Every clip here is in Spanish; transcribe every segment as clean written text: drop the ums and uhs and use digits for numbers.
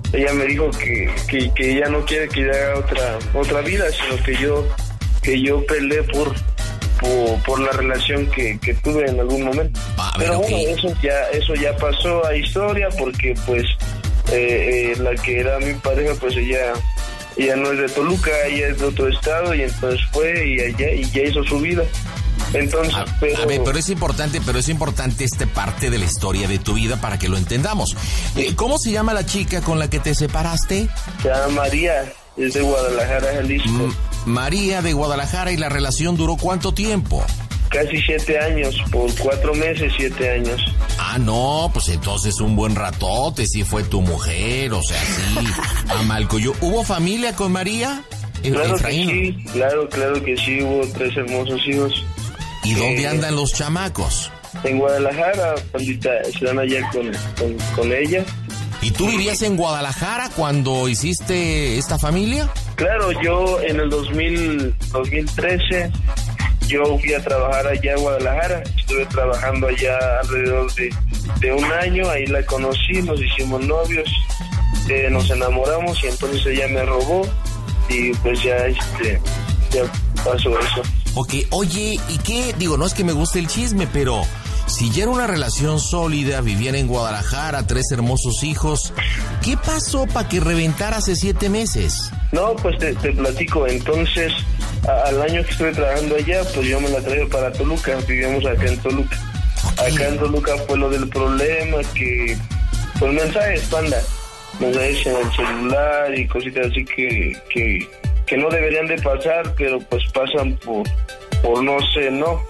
ella me dijo que ella no quiere que yo haga otra vida, sino que yo peleé por la relación que tuve en algún momento. Pero bueno, eso ya pasó a historia, porque pues la que era mi pareja, pues ella no es de Toluca, ella es de otro estado, y entonces fue y ya hizo su vida. Entonces, pero es importante esta parte de la historia de tu vida para que lo entendamos. ¿Cómo se llama la chica con la que te separaste? Se llama María, es de Guadalajara, Jalisco. María de Guadalajara. ¿Y la relación duró cuánto tiempo? Casi 7 años, por 4 meses, 7 años. Ah, no, pues entonces un buen ratote, sí fue tu mujer, o sea, sí, Amalcoyo. ¿Hubo familia con María? Claro Efraín. Que sí, claro que sí, hubo 3 hermosos hijos. ¿Y dónde andan los chamacos? En Guadalajara, pandita, están allá con ella. ¿Y tú vivías en Guadalajara cuando hiciste esta familia? Claro, yo en el 2013, yo fui a trabajar allá a Guadalajara. Estuve trabajando allá alrededor de 1 año, ahí la conocí, nos hicimos novios, nos enamoramos, y entonces ella me robó, y pues ya pasó eso. Ok, oye, ¿y qué? Digo, no es que me guste el chisme, pero si ya era una relación sólida, vivían en Guadalajara, 3 hermosos hijos, ¿qué pasó para que reventara hace 7 meses? No, pues te platico. Entonces, al año que estuve trabajando allá, pues yo me la traje para Toluca, vivíamos acá en Toluca. Okay. Acá en Toluca fue lo del problema, que pues mensajes, panda, mensajes en el celular y cositas así que no deberían de pasar, pero pues pasan por no sé, ¿no?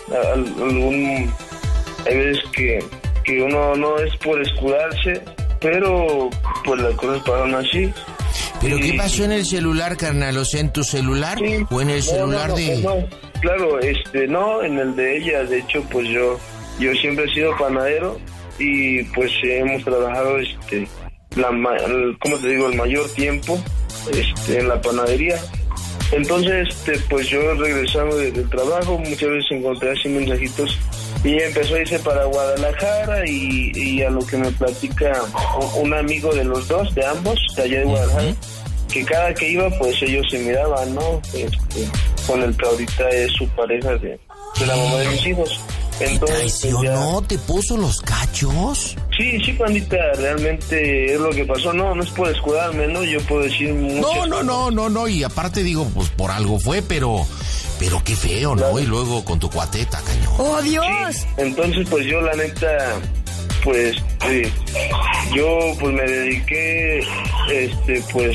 Hay veces que uno no es por escudarse, pero pues las cosas pasan así. ¿Pero qué pasó en el celular, carnal? ¿O sea, en tu celular? Sí. ¿O en el celular de...? No, claro, no, en el de ella. De hecho, pues yo siempre he sido panadero, y pues hemos trabajado, ¿cómo te digo? El mayor tiempo, en la panadería. Entonces, pues yo regresando del trabajo, muchas veces encontré así mensajitos, y empezó a irse para Guadalajara, y a lo que me platica un amigo de los dos, de ambos, de allá de Guadalajara, que cada que iba, pues ellos se miraban, ¿no? Con el que ahorita es su pareja de la mamá de mis hijos. Entonces, ¿traicionó? ¿Te puso los cachos? Sí, pandita, realmente es lo que pasó. No es por escudarme, ¿no? Yo puedo decir muchas No, y aparte digo, pues por algo fue, pero qué feo, ¿no? Claro. Y luego con tu cuateta, cañón. ¡Oh, Dios! Sí. Entonces, pues yo la neta, pues, yo pues me dediqué, pues,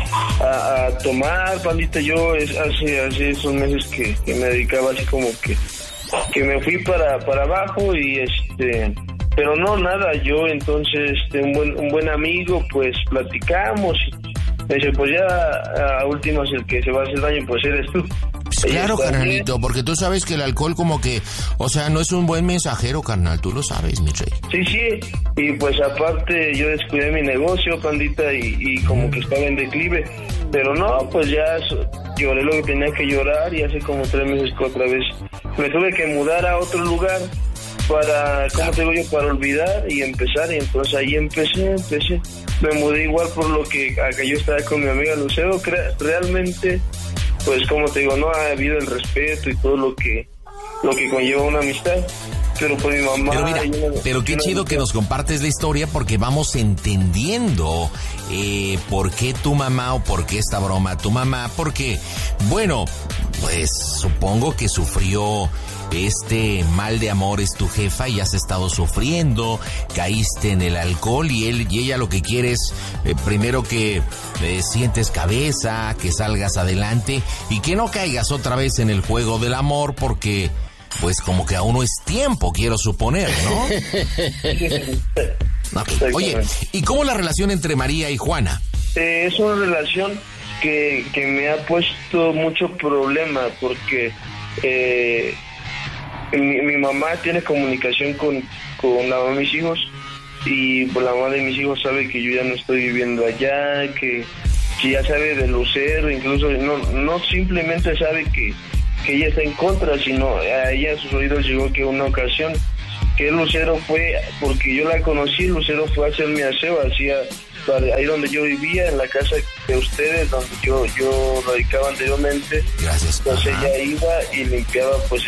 a tomar, pandita. Yo hace esos meses que me dedicaba así como que me fui para abajo, y pero no, nada, yo entonces, un buen amigo, pues platicamos, y me dice, pues ya a últimas el que se va a hacer daño, pues eres tú. Pues claro, carnalito, porque tú sabes que el alcohol como que, o sea, no es un buen mensajero, carnal, tú lo sabes, mi rey. Sí, y pues aparte yo descuidé mi negocio, pandita, y como que estaba en declive, pero no, pues ya lloré lo que tenía que llorar, y hace como 3 meses que otra vez me tuve que mudar a otro lugar para, ¿cómo te digo yo? Para olvidar y empezar, y entonces ahí empecé. Me mudé igual por lo que acá yo estaba con mi amiga Lucero, realmente, pues como te digo, no ha habido el respeto y todo lo que conlleva una amistad. Pero por mi mamá... Pero qué chido que nos compartes la historia, porque vamos entendiendo por qué tu mamá, o por qué esta broma tu mamá, porque, bueno, pues supongo que sufrió este mal de amores tu jefa, y has estado sufriendo, caíste en el alcohol, y ella lo que quiere es primero que sientes cabeza, que salgas adelante y que no caigas otra vez en el juego del amor, porque pues como que aún no es tiempo, quiero suponer, ¿no? Okay. Oye, ¿y cómo la relación entre María y Juana? Es una relación que me ha puesto mucho problema, porque mi mamá tiene comunicación con la mamá de mis hijos, y pues la mamá de mis hijos sabe que yo ya no estoy viviendo allá, que ya sabe de Lucero, incluso no simplemente sabe que ella está en contra, sino a ella a sus oídos llegó que una ocasión que Lucero fue, porque yo la conocí, Lucero fue a hacer mi aseo, hacía ahí donde yo vivía, en la casa de ustedes, donde yo radicaba anteriormente. Gracias. Entonces ella iba y limpiaba pues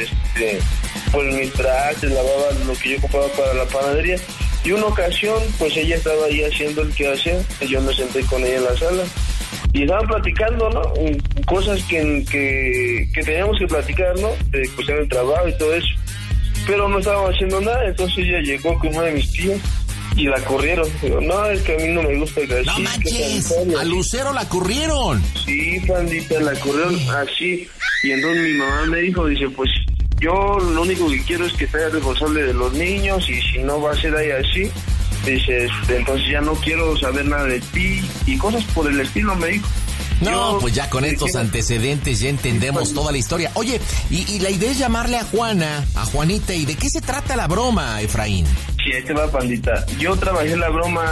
mis trastes, lavaba lo que yo compraba para la panadería. Y una ocasión, pues ella estaba ahí haciendo el quehacer, yo me senté con ella en la sala y estaban platicando, ¿no? Cosas que teníamos que platicar, ¿no? De cuestión del trabajo y todo eso. Pero no estábamos haciendo nada, entonces ella llegó con una de mis tías y la corrieron. Digo, no, es que a mí no me gusta que así. ¡No manches! ¡A Lucero la corrieron! Sí, pandita, la corrieron así. Y entonces mi mamá me dijo, dice, pues yo lo único que quiero es que te hagas responsable de los niños y si no va a ser ahí así, dice, entonces ya no quiero saber nada de ti y cosas por el estilo, me dijo. No, pues ya con estos antecedentes ya entendemos toda la historia. Oye, y la idea es llamarle a Juanita, ¿y de qué se trata la broma, Efraín? Sí, ahí te va, pandita. Yo trabajé la broma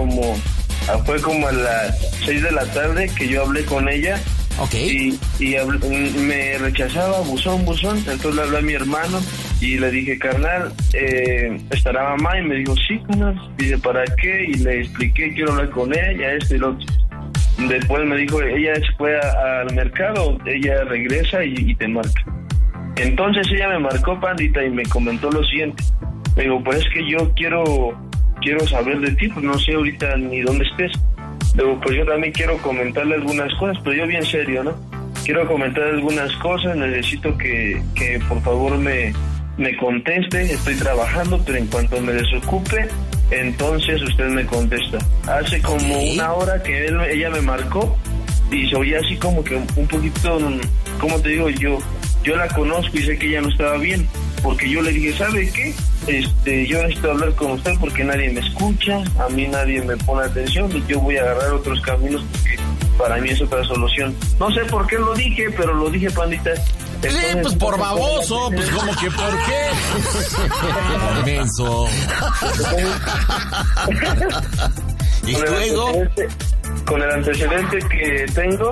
fue como a las 6 de la tarde que yo hablé con ella. Ok. Y me rechazaba, buzón. Entonces le hablé a mi hermano y le dije, carnal, ¿estará mamá? Y me dijo, sí, carnal. Dice, ¿para qué? Y le expliqué, quiero hablar con ella, esto y lo otro. Después me dijo, ella se fue al mercado, ella regresa y te marca. Entonces ella me marcó, pandita, y me comentó lo siguiente. Me dijo, pues es que yo quiero saber de ti, pues no sé ahorita ni dónde estés. Luego, pues yo también quiero comentarle algunas cosas, pero yo bien serio, ¿no? Quiero comentar algunas cosas, necesito que por favor me conteste, estoy trabajando, pero en cuanto me desocupe, entonces usted me contesta. Hace como una hora que ella me marcó y se oía así como que un poquito, ¿cómo te digo? Yo la conozco y sé que ella no estaba bien, porque yo le dije, ¿sabe qué? Yo necesito hablar con usted porque nadie me escucha, a mí nadie me pone atención y yo voy a agarrar otros caminos porque para mí es otra solución. No sé por qué lo dije, pero lo dije, pandita. Entonces, pues por baboso, pues como que ¿por qué? Por menso. ¿Y luego? Con el antecedente que tengo,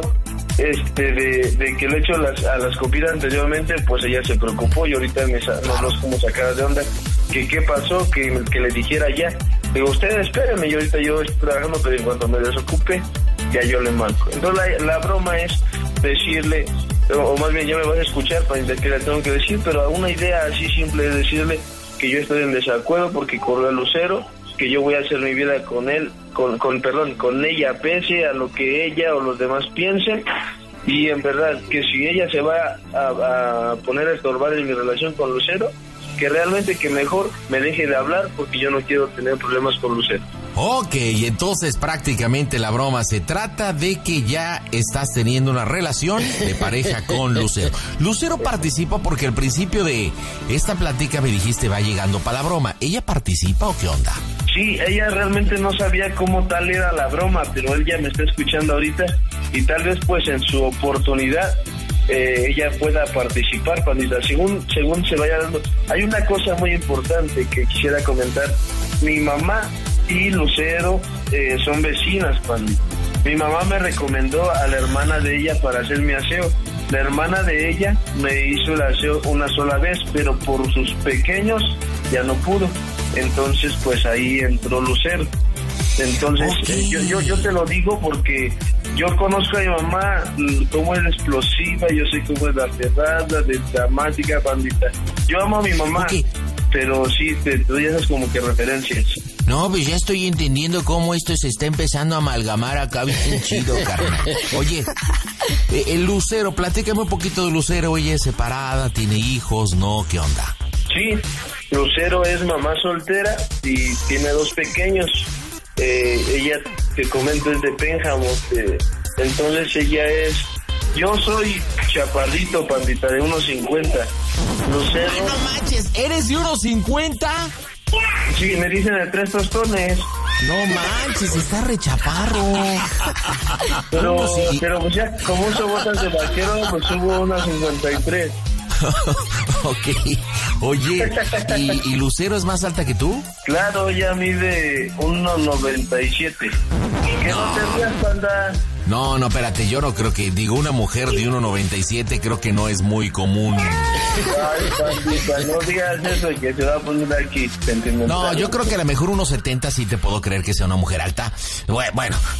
de que le echo a las copias anteriormente, pues ella se preocupó y ahorita nos como sacada de onda. ¿Qué pasó? Que le dijera ya. Digo, usted espéreme, y ahorita yo estoy trabajando, pero en cuanto me desocupe, ya yo le marco. Entonces la broma es decirle, o más bien ya me vas a escuchar para que le tengo que decir, pero una idea así simple es decirle que yo estoy en desacuerdo porque corrió a Lucero, que yo voy a hacer mi vida con él, con ella, pese a lo que ella o los demás piensen, y en verdad que si ella se va a poner a estorbar en mi relación con Lucero, que realmente que mejor me deje de hablar porque yo no quiero tener problemas con Lucero. Ok, entonces prácticamente la broma se trata de que ya estás teniendo una relación de pareja con Lucero. Lucero participa porque al principio de esta plática me dijiste va llegando para la broma. ¿Ella participa o qué onda? Sí, ella realmente no sabía cómo tal era la broma, pero él ya me está escuchando ahorita y tal vez pues en su oportunidad ella pueda participar, pandita, según se vaya dando. Hay una cosa muy importante que quisiera comentar. Mi mamá y Lucero son vecinas, pandita. Mi mamá me recomendó a la hermana de ella para hacer mi aseo. La hermana de ella me hizo el aseo una sola vez, pero por sus pequeños ya no pudo. Entonces, pues ahí entró Lucero. Entonces, okay. Yo te lo digo porque yo conozco a mi mamá, cómo es explosiva, yo sé cómo es aferrada, de dramática, pandita. Yo amo a mi mamá, okay. Pero sí, te doy esas como que referencias. No, pues ya estoy entendiendo cómo esto se está empezando a amalgamar acá bien chido, carnal. Oye, el Lucero, platícame un poquito de Lucero. Ella es separada, tiene hijos, ¿no? ¿Qué onda? Sí, Lucero es mamá soltera y tiene 2 pequeños. Ella, te comento, es de Pénjamo. Entonces ella es... Yo soy chaparrito, pandita, de 1.50. Lucero... ¡No manches! ¿Eres de 1.50? Sí, me dicen de 3 tostones. No manches, está rechaparro. Pero pues ya, como uso botas de vaquero, pues subo unas 53. Ok. Oye, ¿y Lucero es más alta que tú? Claro, ella mide 1.97. ¿Qué no te rías, panda? No, espérate, yo no creo que, digo, una mujer de 1.97 creo que no es muy común. Ay, pandita, no digas eso, que se va a poner aquí. No, yo creo que a lo mejor 1.70 sí te puedo creer que sea una mujer alta. Bueno,